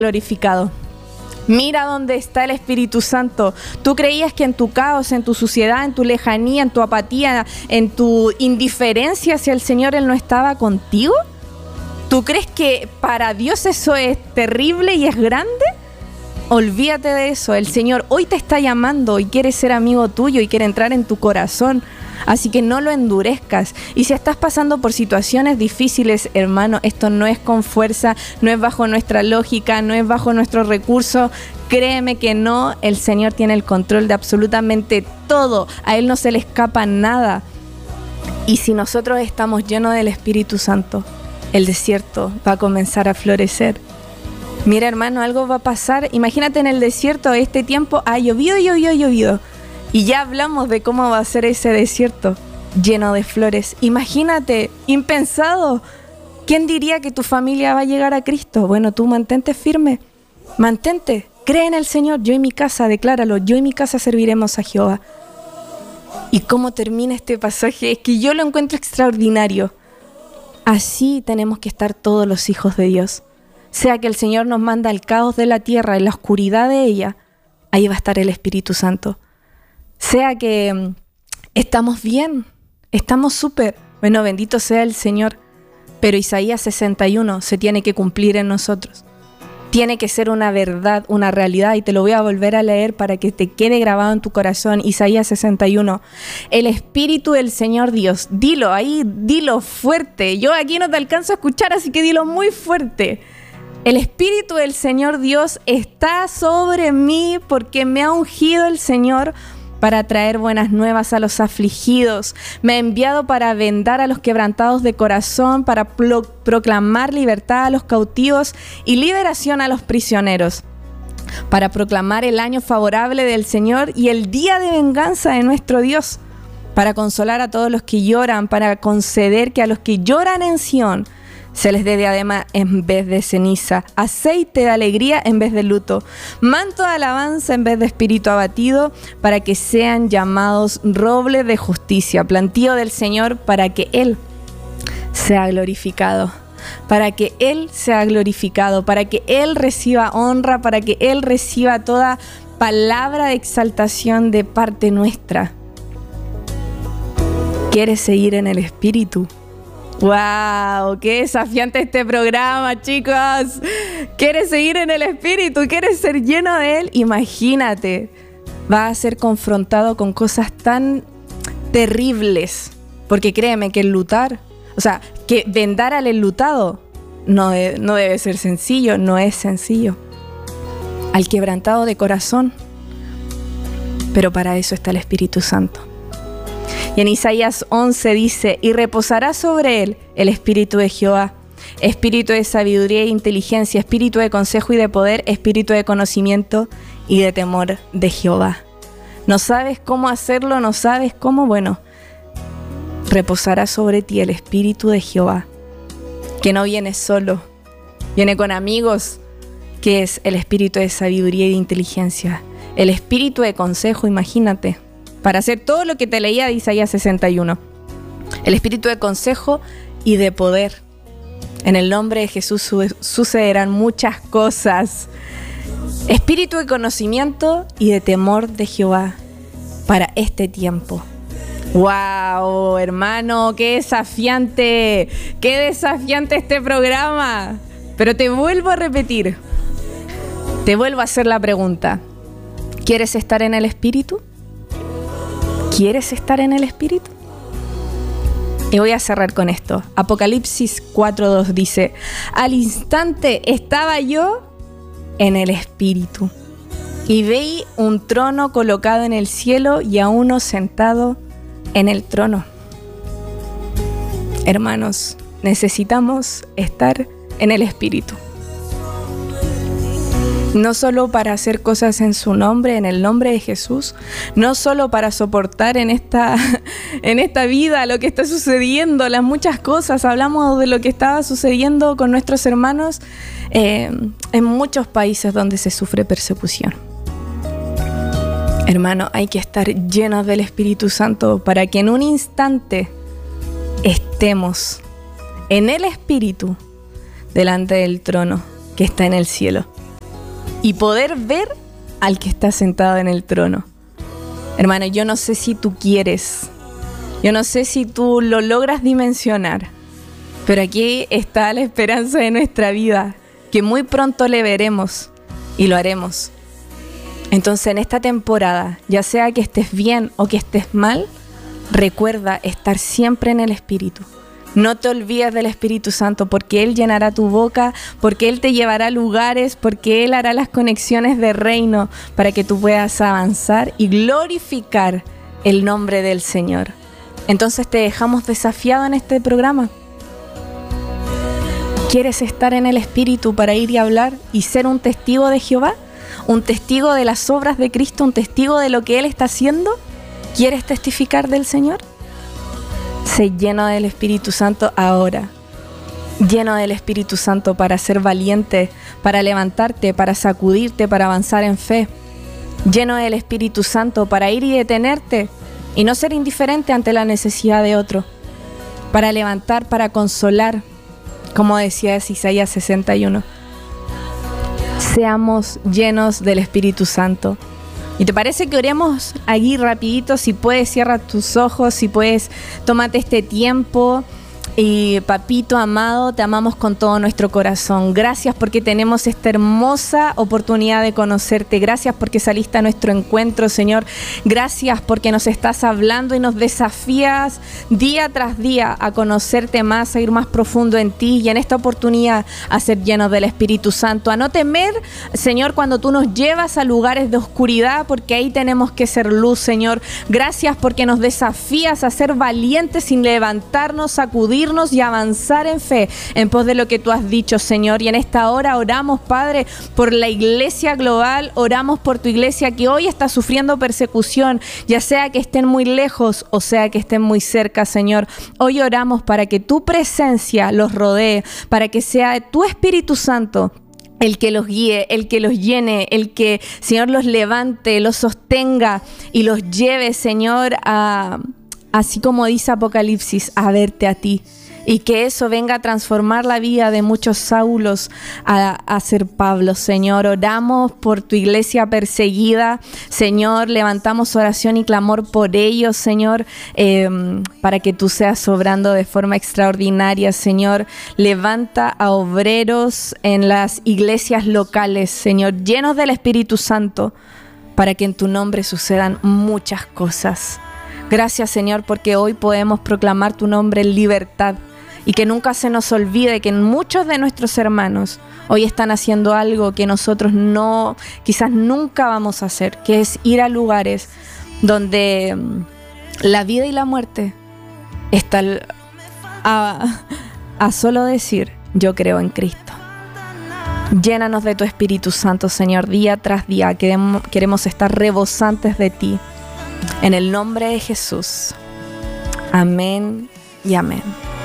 glorificado. Mira dónde está el Espíritu Santo. ¿Tú creías que en tu caos, en tu suciedad, en tu lejanía, en tu apatía, en tu indiferencia hacia el Señor, Él no estaba contigo? ¿Tú crees que para Dios eso es terrible y es grande? Olvídate de eso. El Señor hoy te está llamando y quiere ser amigo tuyo y quiere entrar en tu corazón. Así que no lo endurezcas. Y si estás pasando por situaciones difíciles, hermano, esto no es con fuerza, no es bajo nuestra lógica, no es bajo nuestros recursos. Créeme que no, el Señor tiene el control de absolutamente todo. A Él no se le escapa nada. Y si nosotros estamos llenos del Espíritu Santo, el desierto va a comenzar a florecer. Mira, hermano, algo va a pasar. Imagínate en el desierto, este tiempo ha llovido. Y ya hablamos de cómo va a ser ese desierto lleno de flores. Imagínate, impensado. ¿Quién diría que tu familia va a llegar a Cristo? Bueno, tú mantente firme. Mantente. Cree en el Señor. Yo y mi casa, decláralo. Yo y mi casa serviremos a Jehová. ¿Y cómo termina este pasaje? Es que yo lo encuentro extraordinario. Así tenemos que estar todos los hijos de Dios. Sea que el Señor nos manda al caos de la tierra, en la oscuridad de ella, ahí va a estar el Espíritu Santo. Sea que estamos bien, estamos súper. Bueno, bendito sea el Señor. Pero Isaías 61 se tiene que cumplir en nosotros. Tiene que ser una verdad, una realidad. Y te lo voy a volver a leer para que te quede grabado en tu corazón. Isaías 61. El Espíritu del Señor Dios. Dilo ahí, dilo fuerte. Yo aquí no te alcanzo a escuchar, así que dilo muy fuerte. El Espíritu del Señor Dios está sobre mí porque me ha ungido el Señor para traer buenas nuevas a los afligidos. Me ha enviado para vendar a los quebrantados de corazón, para proclamar libertad a los cautivos y liberación a los prisioneros, para proclamar el año favorable del Señor y el día de venganza de nuestro Dios, para consolar a todos los que lloran, para conceder que a los que lloran en Sión se les dé diadema en vez de ceniza, aceite de alegría en vez de luto, manto de alabanza en vez de espíritu abatido, para que sean llamados roble de justicia, plantío del Señor, para que Él sea glorificado. Para que Él sea glorificado, para que Él reciba honra, para que Él reciba toda palabra de exaltación de parte nuestra. ¿Quieres seguir en el Espíritu? ¡Wow! ¡Qué desafiante este programa, chicos! ¿Quieres seguir en el Espíritu? ¿Quieres ser lleno de Él? Imagínate, vas a ser confrontado con cosas tan terribles. Porque créeme que que vendar al enlutado no debe ser sencillo, no es sencillo. Al quebrantado de corazón. Pero para eso está el Espíritu Santo. Y en Isaías 11 dice, y reposará sobre él el Espíritu de Jehová, Espíritu de sabiduría e inteligencia, Espíritu de consejo y de poder, Espíritu de conocimiento y de temor de Jehová. ¿No sabes cómo hacerlo? ¿No sabes cómo? Bueno, reposará sobre ti el Espíritu de Jehová, que no viene solo, viene con amigos, que es el Espíritu de sabiduría y de inteligencia, el Espíritu de consejo, imagínate, para hacer todo lo que te leía de Isaías 61. El Espíritu de consejo y de poder. En el nombre de Jesús sucederán muchas cosas. Espíritu de conocimiento y de temor de Jehová para este tiempo. ¡Wow, hermano! ¡Qué desafiante! ¡Qué desafiante este programa! Pero te vuelvo a repetir. Te vuelvo a hacer la pregunta. ¿Quieres estar en el Espíritu? ¿Quieres estar en el Espíritu? Y voy a cerrar con esto. Apocalipsis 4:2 dice, al instante estaba yo en el Espíritu y vi un trono colocado en el cielo y a uno sentado en el trono. Hermanos, necesitamos estar en el Espíritu. No solo para hacer cosas en su nombre, en el nombre de Jesús, no solo para soportar en esta vida lo que está sucediendo, las muchas cosas. Hablamos de lo que estaba sucediendo con nuestros hermanos en muchos países donde se sufre persecución. Hermano, hay que estar llenos del Espíritu Santo para que en un instante estemos en el Espíritu delante del trono que está en el cielo. y poder ver al que está sentado en el trono. Hermano, yo no sé si tú quieres, yo no sé si tú lo logras dimensionar, pero aquí está la esperanza de nuestra vida, que muy pronto le veremos y lo haremos. Entonces, en esta temporada, ya sea que estés bien o que estés mal, recuerda estar siempre en el Espíritu. No te olvides del Espíritu Santo, porque Él llenará tu boca, porque Él te llevará a lugares, porque Él hará las conexiones de reino para que tú puedas avanzar y glorificar el nombre del Señor. Entonces te dejamos desafiado en este programa. ¿Quieres estar en el Espíritu para ir y hablar y ser un testigo de Jehová? ¿Un testigo de las obras de Cristo? ¿Un testigo de lo que Él está haciendo? ¿Quieres testificar del Señor? Sé lleno del Espíritu Santo ahora. Lleno del Espíritu Santo para ser valiente, para levantarte, para sacudirte, para avanzar en fe. Lleno del Espíritu Santo para ir y detenerte y no ser indiferente ante la necesidad de otro. Para levantar, para consolar, como decía Isaías 61. Seamos llenos del Espíritu Santo. ¿Y te parece que oremos aquí rapidito? Si puedes, cierra tus ojos, si puedes, tómate este tiempo. Y papito amado, te amamos con todo nuestro corazón. Gracias porque tenemos esta hermosa oportunidad de conocerte. Gracias porque saliste a nuestro encuentro, Señor. Gracias porque nos estás hablando y nos desafías día tras día a conocerte más, a ir más profundo en ti y en esta oportunidad a ser llenos del Espíritu Santo. A no temer, Señor, cuando tú nos llevas a lugares de oscuridad, porque ahí tenemos que ser luz, Señor. Gracias porque nos desafías a ser valientes sin levantarnos, sacudir y avanzar en fe en pos de lo que tú has dicho, Señor. Y en esta hora oramos, Padre, por la iglesia global, oramos por tu iglesia que hoy está sufriendo persecución, ya sea que estén muy lejos o sea que estén muy cerca, Señor. Hoy oramos para que tu presencia los rodee, para que sea tu Espíritu Santo el que los guíe, el que los llene, el que, Señor, los levante, los sostenga y los lleve, Señor, así como dice Apocalipsis, a verte a ti. Y que eso venga a transformar la vida de muchos Saulos a ser Pablo, Señor. Oramos por tu iglesia perseguida, Señor. Levantamos oración y clamor por ellos, Señor, para que tú seas obrando de forma extraordinaria, Señor. Levanta a obreros en las iglesias locales, Señor, llenos del Espíritu Santo, para que en tu nombre sucedan muchas cosas. Gracias, Señor, porque hoy podemos proclamar tu nombre en libertad y que nunca se nos olvide que muchos de nuestros hermanos hoy están haciendo algo que nosotros quizás nunca vamos a hacer, que es ir a lugares donde la vida y la muerte están a solo decir, yo creo en Cristo. Llénanos de tu Espíritu Santo, Señor, día tras día. Queremos estar rebosantes de ti. En el nombre de Jesús. Amén y amén.